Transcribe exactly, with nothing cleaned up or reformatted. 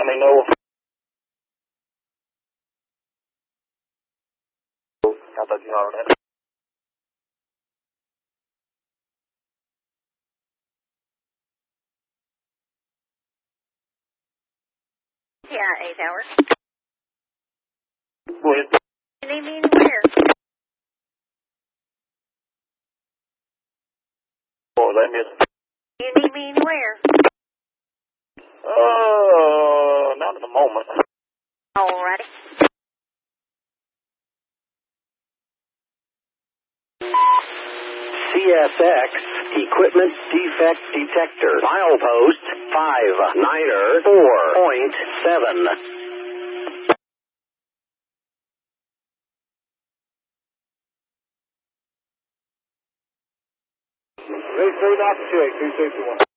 me know. I thought you already had. Yeah, eight hours. Go ahead. You need me anywhere? Oh, let me. You need me anywhere? Uh, not at the moment. Alrighty. C S X Equipment Defect Detector. Milepost five niner four point seven. Three three knots check. Two sixty one.